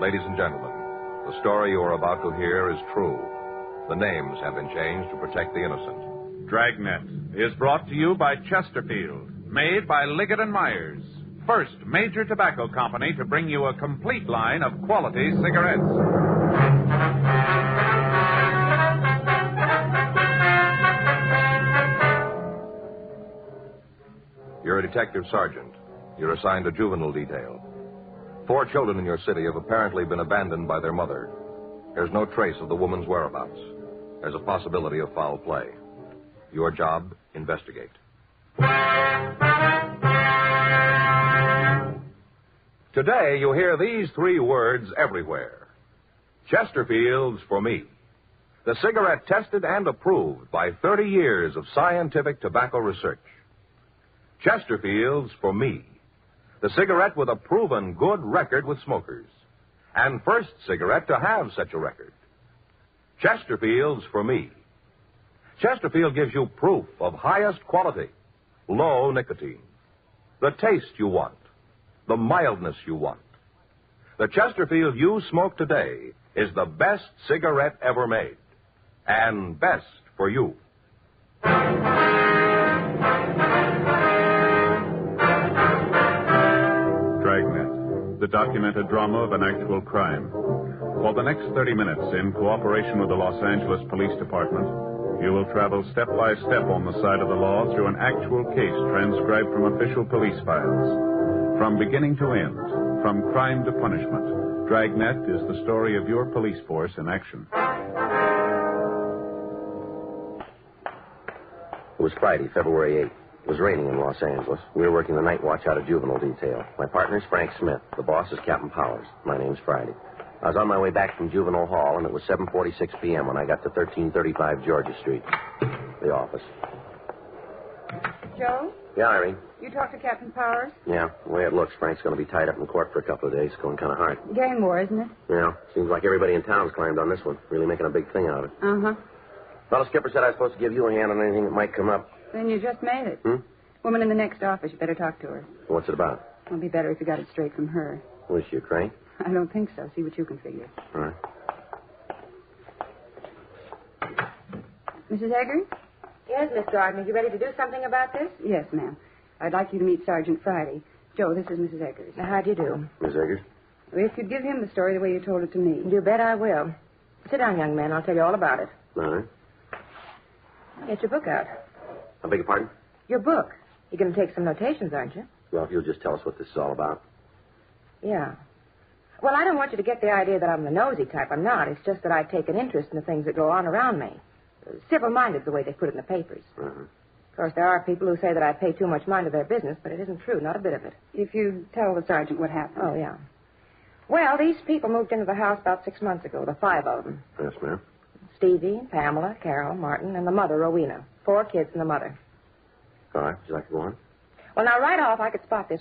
Ladies and gentlemen, the story you are about to hear is true. The names have been changed to protect the innocent. Dragnet is brought to you by Chesterfield, made by Liggett & Myers, first major tobacco company to bring you a complete line of quality cigarettes. You're a detective sergeant. You're assigned to juvenile detail. 4 children in your city have apparently been abandoned by their mother. There's no trace of the woman's whereabouts. There's a possibility of foul play. Your job, investigate. Today, you hear these 3 words everywhere. Chesterfield's for me. The cigarette tested and approved by 30 years of scientific tobacco research. Chesterfield's for me. The cigarette with a proven good record with smokers. And first cigarette to have such a record. Chesterfield's for me. Chesterfield gives you proof of highest quality, low nicotine. The taste you want, the mildness you want. The Chesterfield you smoke today is the best cigarette ever made. And best for you. Dragnet, the documented drama of an actual crime. For the next 30 minutes, in cooperation with the Los Angeles Police Department, you will travel step by step on the side of the law through an actual case transcribed from official police files. From beginning to end, from crime to punishment, Dragnet is the story of your police force in action. It was Friday, February 8th. It was raining in Los Angeles. We were working the night watch out of juvenile detail. My partner's Frank Smith. The boss is Captain Powers. My name's Friday. I was on my way back from Juvenile Hall, and it was 7:46 p.m. when I got to 1335 Georgia Street, the office. Joe? Yeah, Irene? You talked to Captain Powers? Yeah, the way it looks, Frank's going to be tied up in court for a couple of days. It's going kind of hard. Gang war, isn't it? Yeah, seems like everybody in town's climbed on this one, really making a big thing out of it. Uh-huh. Fellow skipper said I was supposed to give you a hand on anything that might come up. Then you just made it. Woman in the next office. You better talk to her. What's it about? It'll be better if you got it straight from her. Was she a crank? I don't think so. See what you can figure. All right. Mrs. Eggers? Yes, Miss Gardner. You ready to do something about this? Yes, ma'am. I'd like you to meet Sergeant Friday. Joe, this is Mrs. Eggers. How do you do? Miss Eggers? If you'd give him the story the way you told it to me. You bet I will. Sit down, young man. I'll tell you all about it. All right. Get your book out. I beg your pardon? Your book. You're going to take some notations, aren't you? Well, if you'll just tell us what this is all about. Yeah. Well, I don't want you to get the idea that I'm the nosy type. I'm not. It's just that I take an interest in the things that go on around me. Civil-minded, the way they put it in the papers. Uh-huh. Of course, there are people who say that I pay too much mind to their business, but it isn't true, not a bit of it. If you tell the sergeant what happened. Oh, yeah. Well, these people moved into the house about 6 months ago, the 5 of them. Yes, ma'am. Stevie, Pamela, Carol, Martin, and the mother, Rowena. 4 kids and the mother. All right. Would you like to go on? Well, now, right off, I could spot this